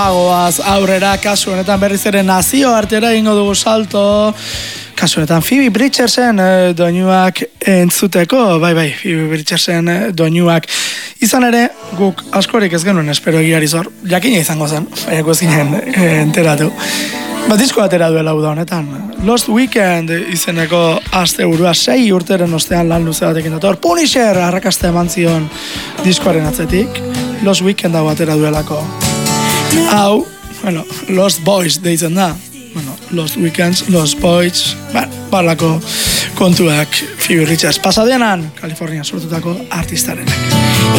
Goaz aurrera, kasu honetan berriz ere nazio artera ingo dugu salto. Kasu honetan Phoebe Bridgersen doinuak entzuteko, bai, Phoebe Bridgersen doinuak. Izan ere, guk askorik ez genuen espero egiari zor, jakina izango zen, baiako ez ginen enteratu. Disko atera duela uda honetan. Lost Weekend izeneko asteburua 6 urteren ostean lan luze batekin dator. Punisher arrakasta eman zion diskoaren atzetik. Lost Weekend hau atera duelako. Hau, Lost Boys deitzen da. Lost Weekends, Lost Boys, barlako kontuak Phoebe Bridgers. Pasadenan, Kalifornia sortutako artistarenak.